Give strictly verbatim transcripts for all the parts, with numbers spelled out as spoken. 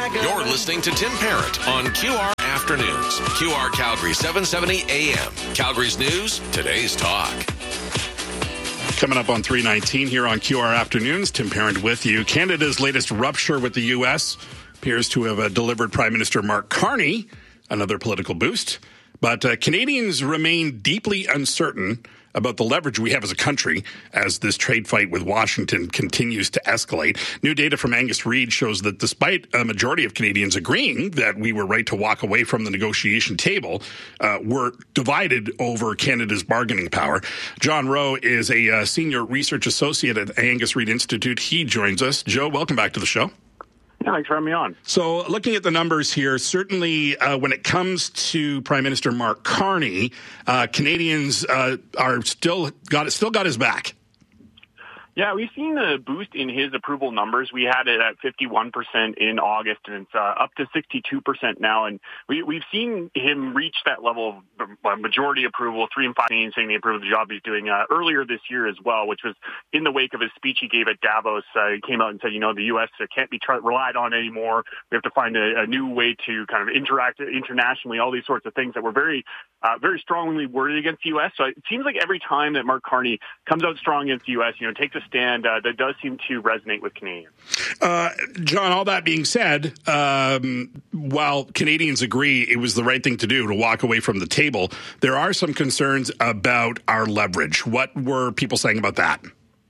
You're listening to Tim Parent on Q R Afternoons. Q R Calgary seven seventy A M. Calgary's news, today's talk. Coming up on three nineteen here on Q R Afternoons, Tim Parent with you. Canada's latest rupture with the U S appears to have uh, delivered Prime Minister Mark Carney another political boost. But uh, Canadians remain deeply uncertain about the leverage we have as a country as this trade fight with Washington continues to escalate. New data from Angus Reid shows that despite a majority of Canadians agreeing that we were right to walk away from the negotiation table, uh, we're divided over Canada's bargaining power. John Rowe is a uh, senior research associate at Angus Reid Institute. He joins us. Joe, welcome back to the show. Yeah, thanks for having me on. So looking at the numbers here, certainly uh, when it comes to Prime Minister Mark Carney, uh, Canadians uh, are still got still got his back. Yeah, we've seen a boost in his approval numbers. We had it at fifty-one percent in August, and it's uh, up to sixty-two percent now. And we, we've seen him reach that level of majority approval, three and five saying they approve of the job he's doing uh, earlier this year as well, which was in the wake of his speech he gave at Davos. Uh, he came out and said, you know, the U S can't be tried, relied on anymore. We have to find a, a new way to kind of interact internationally, all these sorts of things that were very, uh, very strongly worded against the U S. So it seems like every time that Mark Carney comes out strong against the U S, you know, takes a stand, uh, that does seem to resonate with Canadians. Uh, John, all that being said, um, while Canadians agree it was the right thing to do to walk away from the table, there are some concerns about our leverage. What were people saying about that?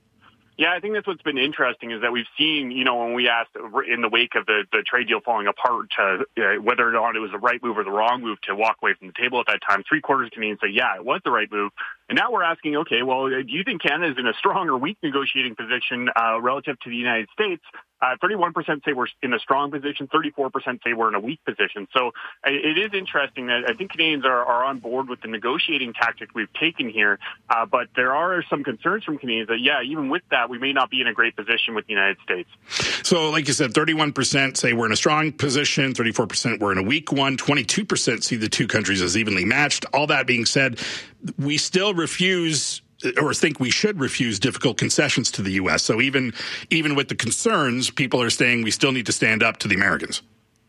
Yeah, I think that's what's been interesting is that we've seen, you know, when we asked in the wake of the, the trade deal falling apart, uh, whether or not it was the right move or the wrong move to walk away from the table at that time, three quarters of Canadians say, yeah, it was the right move. And now we're asking, okay, well, do you think Canada is in a strong or weak negotiating position uh, relative to the United States? Uh, thirty-one percent say we're in a strong position, thirty-four percent say we're in a weak position. So it is interesting that I think Canadians are, are on board with the negotiating tactic we've taken here, uh, but there are some concerns from Canadians that, yeah, even with that, we may not be in a great position with the United States. So like you said, thirty-one percent say we're in a strong position, thirty-four percent we're in a weak one, twenty-two percent see the two countries as evenly matched. All that being said, we still refuse or think we should refuse difficult concessions to the U S. So even even with the concerns, people are saying we still need to stand up to the Americans.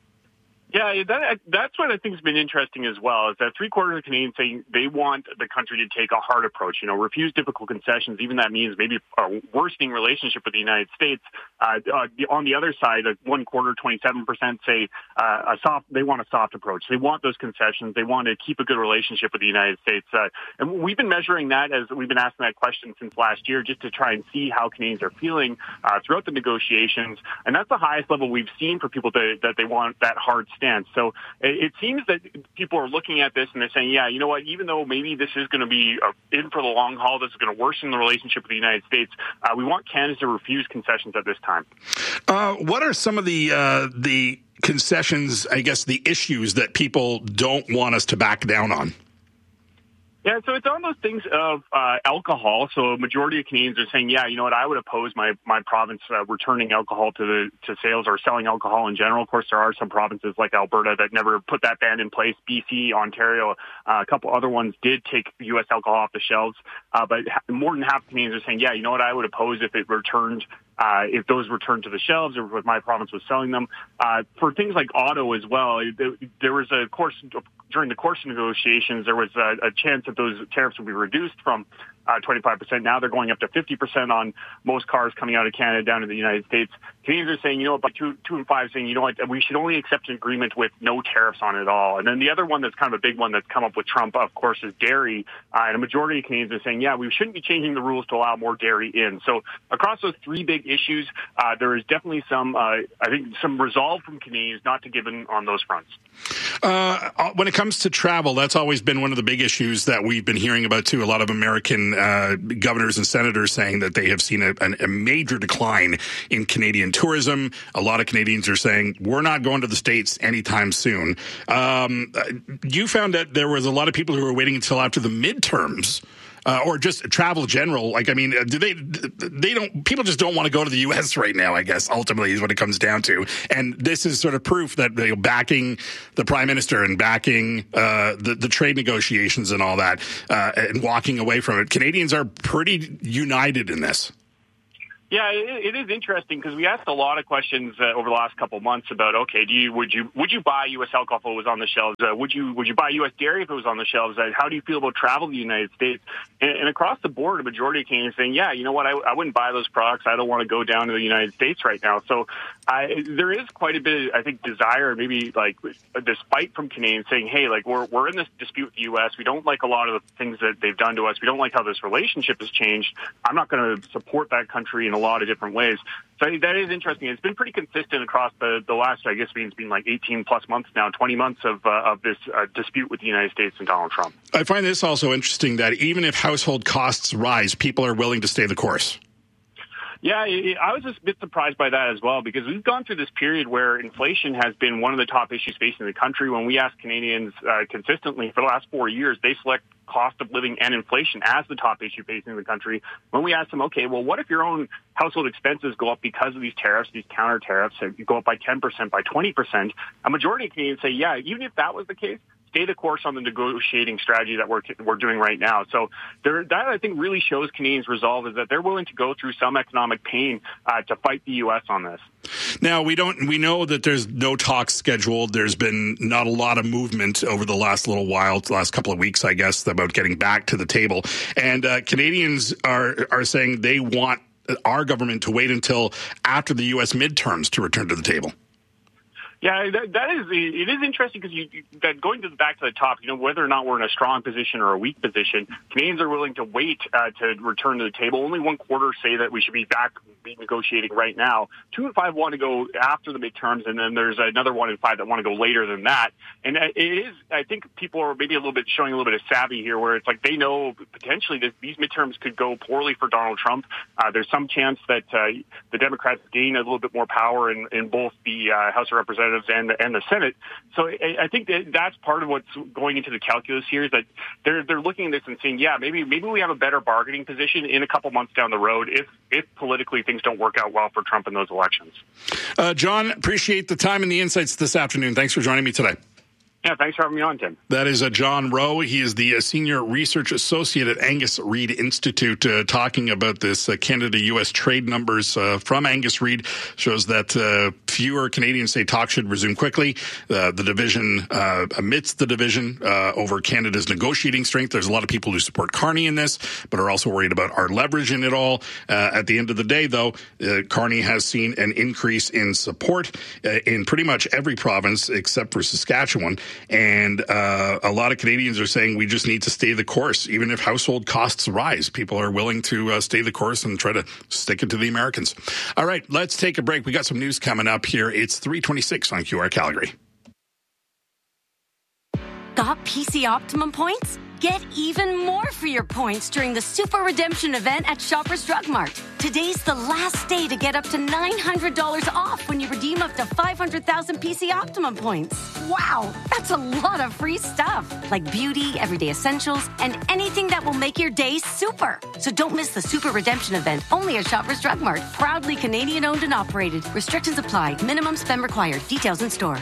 Yeah, that, that's what I think has been interesting as well, is that three quarters of Canadians saying they want the country to take a hard approach, you know, refuse difficult concessions, even that means maybe a worsening relationship with the United States. Uh, uh, on the other side, uh, one quarter, twenty-seven percent say uh, a soft, they want a soft approach. They want those concessions. They want to keep a good relationship with the United States. Uh, and we've been measuring that as we've been asking that question since last year, just to try and see how Canadians are feeling uh, throughout the negotiations. And that's the highest level we've seen for people to, that they want that hard stance. So it seems that people are looking at this and they're saying, yeah, you know what, even though maybe this is going to be in for the long haul, this is going to worsen the relationship with the United States, uh, we want Canada to refuse concessions at this time. Uh, what are some of the uh, the concessions, I guess, the issues that people don't want us to back down on? Yeah, so it's on those things of uh, alcohol. So a majority of Canadians are saying, yeah, you know what, I would oppose my, my province uh, returning alcohol to the to sales or selling alcohol in general. Of course, there are some provinces like Alberta that never put that ban in place. B C, Ontario, uh, a couple other ones did take U S alcohol off the shelves. Uh, but more than half of Canadians are saying, yeah, you know what, I would oppose if it returned Uh, if those returned to the shelves or if my province was selling them. Uh, for things like auto as well, there, there was a course, during the course of negotiations, there was a, a chance that those tariffs would be reduced from uh, twenty-five percent. Now they're going up to fifty percent on most cars coming out of Canada down to the United States. Canadians are saying, you know what, by two, two and five saying, you know what, we should only accept an agreement with no tariffs on it all. And then the other one that's kind of a big one that's come up with Trump, of course, is dairy. Uh, and a majority of Canadians are saying, yeah, we shouldn't be changing the rules to allow more dairy in. So across those three big issues, uh, there is definitely some, uh, I think, some resolve from Canadians not to give in on those fronts. Uh, when it comes to travel, that's always been one of the big issues that we've been hearing about, too. A lot of American uh, governors and senators saying that they have seen a, a major decline in Canadian tourism. A lot of Canadians are saying, we're not going to the States anytime soon. Um, you found that there was a lot of people who were waiting until after the midterms Uh, or just travel general. Like, I mean, do they, they don't, people just don't want to go to the U S right now, I guess, ultimately is what it comes down to. And this is sort of proof that, you know, backing the prime minister and backing uh, the, the trade negotiations and all that uh, and walking away from it, Canadians are pretty united in this. Yeah, it, it is interesting because we asked a lot of questions uh, over the last couple of months about, okay, do you would you would you buy U S alcohol if it was on the shelves? Uh, would you would you buy U S dairy if it was on the shelves? Uh, how do you feel about travel to the United States? And, and across the board, a majority of Canadians saying, yeah, you know what, I, I wouldn't buy those products. I don't want to go down to the United States right now. So I, there is quite a bit, I think, desire, maybe like a despite from Canadians saying, hey, like we're we're in this dispute with the U S. We don't like a lot of the things that they've done to us. We don't like how this relationship has changed. I'm not going to support that country in a lot of different ways. So I think that is interesting. It's been pretty consistent across the, the last, I guess, it's been like eighteen plus months now, twenty months of, uh, of this uh, dispute with the United States and Donald Trump. I find this also interesting that even if household costs rise, people are willing to stay the course. Yeah, I was just a bit surprised by that as well, because we've gone through this period where inflation has been one of the top issues facing the country. When we ask Canadians uh, consistently for the last four years, they select cost of living and inflation as the top issue facing the country. When we ask them, okay, well, what if your own household expenses go up because of these tariffs, these counter tariffs, you go up by ten percent, by twenty percent, a majority of Canadians say, yeah, even if that was the case, stay the course on the negotiating strategy that we're we're doing right now. So there, that, I think, really shows Canadians' resolve is that they're willing to go through some economic pain uh, to fight the U S on this. Now, we don't. We know that there's no talks scheduled. There's been not a lot of movement over the last little while, the last couple of weeks, I guess, about getting back to the table. And uh, Canadians are are saying they want our government to wait until after the U S midterms to return to the table. Yeah, that, that is it is interesting because you, you that going to the, back to the top, you know, whether or not we're in a strong position or a weak position, Canadians are willing to wait uh, to return to the table. Only one quarter say that we should be back be negotiating right now. Two and five want to go after the midterms, and then there's another one and five that want to go later than that. And it is, I think, people are maybe a little bit showing a little bit of savvy here, where it's like they know potentially that these midterms could go poorly for Donald Trump. Uh, there's some chance that uh, the Democrats gain a little bit more power in, in both the uh, House of Representatives and the, and the Senate. So I, I think that that's part of what's going into the calculus here, is that they're they're looking at this and saying, yeah, maybe maybe we have a better bargaining position in a couple months down the road if if politically things don't work out well for Trump in those elections. Uh, John, appreciate the time and the insights this afternoon. Thanks for joining me today. Yeah, thanks for having me on, Tim. That is uh, John Rowe. He is the uh, Senior Research Associate at Angus Reid Institute, uh, talking about this uh, Canada-U S trade numbers uh, from Angus Reid. Shows that uh, fewer Canadians say talks should resume quickly. Uh, the division, uh, amidst the division uh, over Canada's negotiating strength, there's a lot of people who support Carney in this, but are also worried about our leverage in it all. Uh, at the end of the day, though, uh, Carney has seen an increase in support uh, in pretty much every province except for Saskatchewan. And uh, a lot of Canadians are saying we just need to stay the course. Even if household costs rise, people are willing to uh, stay the course and try to stick it to the Americans. All right, let's take a break. We got some news coming up here. It's three twenty-six on Q R Calgary. Got P C Optimum points? Get even more for your points during the Super Redemption event at Shoppers Drug Mart. Today's the last day to get up to nine hundred dollars off when you redeem up to five hundred thousand P C Optimum points. Wow, that's a lot of free stuff, like beauty, everyday essentials, and anything that will make your day super. So don't miss the Super Redemption event, only at Shoppers Drug Mart. Proudly Canadian owned and operated. Restrictions apply. Minimum spend required. Details in store.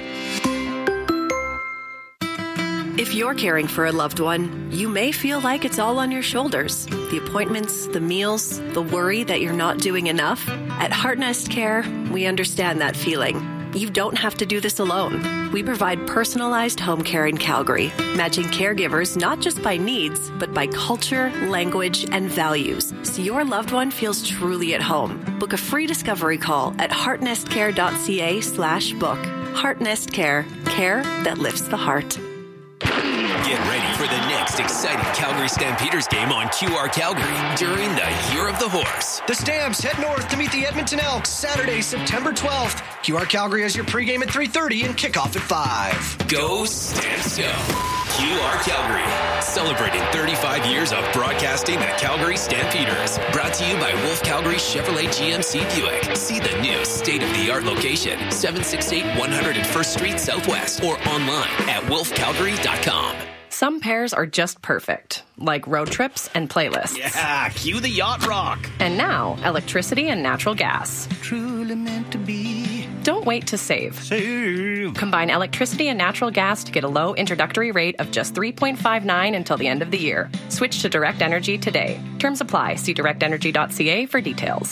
If you're caring for a loved one, you may feel like it's all on your shoulders. The appointments, the meals, the worry that you're not doing enough. At Heartnest Care, we understand that feeling. You don't have to do this alone. We provide personalized home care in Calgary, matching caregivers not just by needs, but by culture, language, and values, so your loved one feels truly at home. Book a free discovery call at heartnestcare.ca slash book. Heartnest Care, care that lifts the heart. Get ready for the next exciting Calgary Stampeders game on Q R Calgary during the Year of the Horse. The Stamps head north to meet the Edmonton Elks Saturday, September twelfth. Q R Calgary has your pregame at three thirty and kickoff at five. Go Stamps go. Q R Calgary, celebrating thirty-five years of broadcasting the Calgary Stampeders. Brought to you by Wolf Calgary Chevrolet G M C Buick. See the new state-of-the-art location, seven sixty-eight one hundred first Street Southwest, or online at wolf calgary dot com. Some pairs are just perfect, like road trips and playlists. Yeah, cue the yacht rock. And now, electricity and natural gas. Truly meant to be. Don't wait to save. Save. Combine electricity and natural gas to get a low introductory rate of just three point five nine until the end of the year. Switch to Direct Energy today. Terms apply. See direct energy dot c a for details.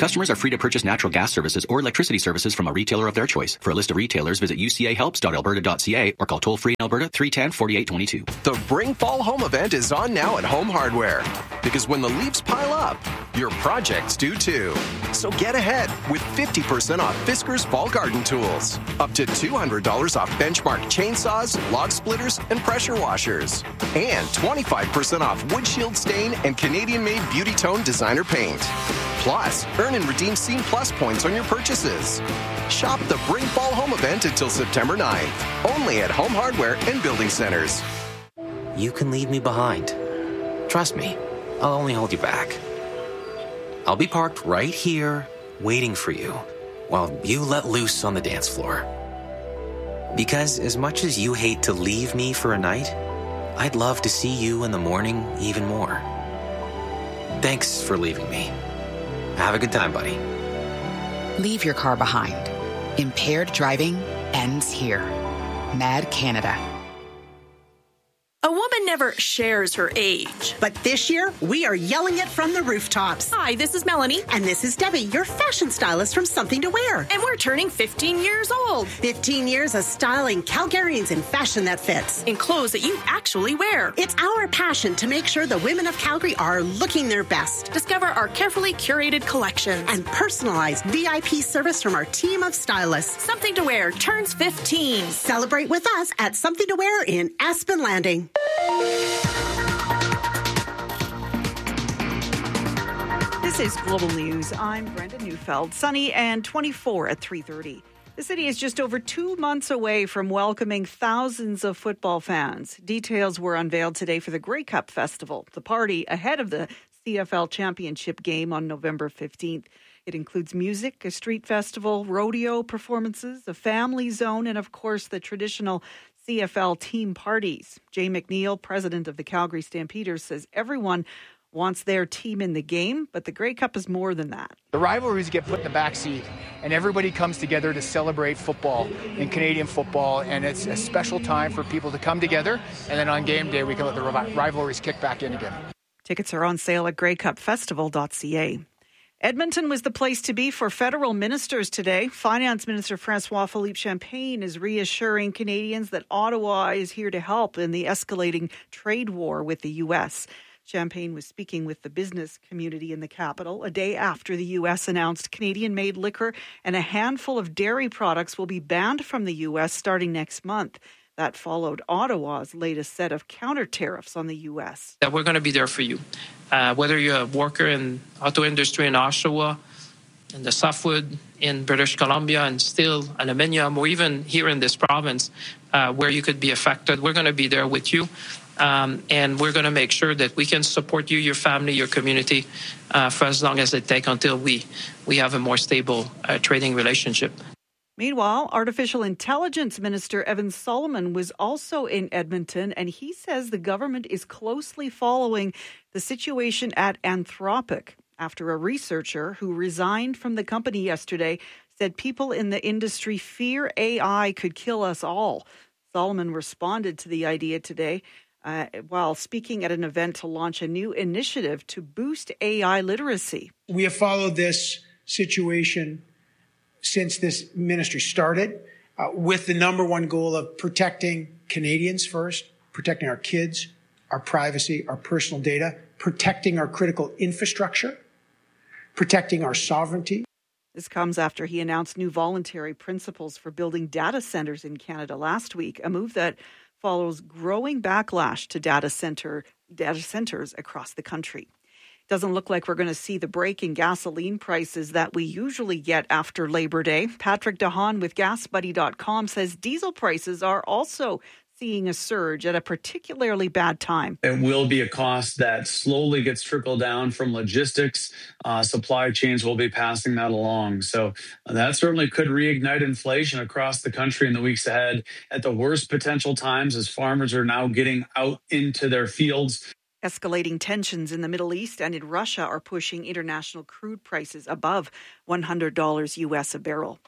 Customers are free to purchase natural gas services or electricity services from a retailer of their choice. For a list of retailers, visit u c a helps dot alberta dot c a or call toll-free in Alberta three one zero, four eight two two. The Bring Fall Home event is on now at Home Hardware. Because when the leaves pile up, your projects do too. So get ahead with fifty percent off Fisker's Fall Garden Tools. Up to two hundred dollars off Benchmark chainsaws, log splitters, and pressure washers. And twenty-five percent off Wood Shield Stain and Canadian-made Beauty Tone designer paint. Plus, earn and redeem Scene Plus points on your purchases. Shop the Bring Fall Home event until September ninth. Only at Home Hardware and Building Centers. You can leave me behind. Trust me, I'll only hold you back. I'll be parked right here, waiting for you, while you let loose on the dance floor. Because as much as you hate to leave me for a night, I'd love to see you in the morning even more. Thanks for leaving me. Have a good time, buddy. Leave your car behind. Impaired driving ends here. Mad Canada. A woman never shares her age. But this year, we are yelling it from the rooftops. Hi, this is Melanie. And this is Debbie, your fashion stylist from Something to Wear. And we're turning fifteen years old. fifteen years of styling Calgarians in fashion that fits. In clothes that you actually wear. It's our passion to make sure the women of Calgary are looking their best. Discover our carefully curated collections. And personalized V I P service from our team of stylists. Something to Wear turns fifteen. Celebrate with us at Something to Wear in Aspen Landing. This is Global News. I'm Brenda Neufeld. Sunny and twenty-four at three thirty. The city is just over two months away from welcoming thousands of football fans. Details were unveiled today for the Grey Cup Festival, the party ahead of the C F L Championship game on November fifteenth. It includes music, a street festival, rodeo performances, a family zone, and of course the traditional C F L team parties. Jay McNeil, president of the Calgary Stampeders, says everyone wants their team in the game, but the Grey Cup is more than that. The rivalries get put in the back seat, and everybody comes together to celebrate football and Canadian football, and it's a special time for people to come together, and then on game day we can let the rivalries kick back in again. Tickets are on sale at grey cup festival dot c a. Edmonton was the place to be for federal ministers today. Finance Minister François-Philippe Champagne is reassuring Canadians that Ottawa is here to help in the escalating trade war with the U S. Champagne was speaking with the business community in the capital a day after the U S announced Canadian-made liquor and a handful of dairy products will be banned from the U S starting next month. That followed Ottawa's latest set of counter tariffs on the U S. That we're going to be there for you. Uh, whether you're a worker in auto industry in Oshawa, in the softwood in British Columbia, and steel, aluminium, or even here in this province uh, where you could be affected, we're going to be there with you. Um, and we're going to make sure that we can support you, your family, your community uh, for as long as it takes until we, we have a more stable uh, trading relationship. Meanwhile, Artificial Intelligence Minister Evan Solomon was also in Edmonton, and he says the government is closely following the situation at Anthropic after a researcher who resigned from the company yesterday said people in the industry fear A I could kill us all. Solomon responded to the idea today uh, while speaking at an event to launch a new initiative to boost A I literacy. We have followed this situation since this ministry started, uh, with the number one goal of protecting Canadians first, protecting our kids, our privacy, our personal data, protecting our critical infrastructure, protecting our sovereignty. This comes after he announced new voluntary principles for building data centers in Canada last week, a move that follows growing backlash to data center data centers across the country. Doesn't look like we're going to see the break in gasoline prices that we usually get after Labor Day. Patrick DeHaan with gas buddy dot com says diesel prices are also seeing a surge at a particularly bad time. It will be a cost that slowly gets trickled down from logistics. Uh, supply chains will be passing that along. So uh, that certainly could reignite inflation across the country in the weeks ahead at the worst potential times as farmers are now getting out into their fields. Escalating tensions in the Middle East and in Russia are pushing international crude prices above one hundred dollars U S a barrel.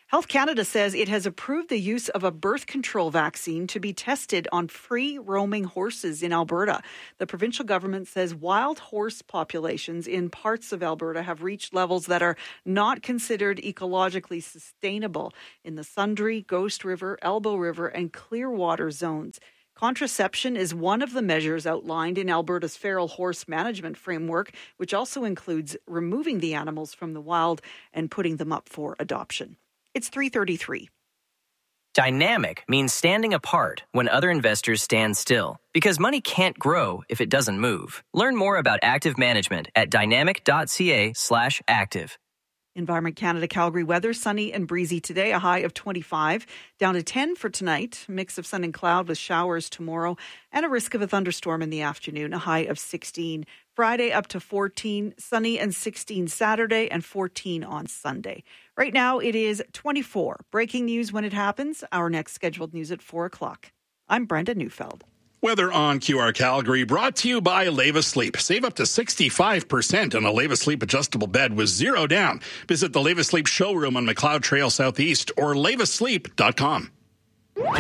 Health Canada says it has approved the use of a birth control vaccine to be tested on free roaming horses in Alberta. The provincial government says wild horse populations in parts of Alberta have reached levels that are not considered ecologically sustainable in the Sundre, Ghost River, Elbow River, and Clearwater zones. Contraception is one of the measures outlined in Alberta's feral horse management framework, which also includes removing the animals from the wild and putting them up for adoption. It's three thirty-three. Dynamic means standing apart when other investors stand still, because money can't grow if it doesn't move. Learn more about active management at dynamic.ca slash active. Environment Canada Calgary weather, sunny and breezy today, a high of twenty-five, down to ten for tonight, mix of sun and cloud with showers tomorrow, and a risk of a thunderstorm in the afternoon, a high of sixteen. Friday up to fourteen, sunny and sixteen Saturday and fourteen on Sunday. Right now it is twenty-four. Breaking news when it happens, our next scheduled news at four o'clock. I'm Brenda Neufeld. Weather on Q R Calgary brought to you by Leva Sleep. Save up to sixty-five percent on a Leva Sleep adjustable bed with zero down. Visit the Leva Sleep showroom on McLeod Trail Southeast or leva sleep dot com.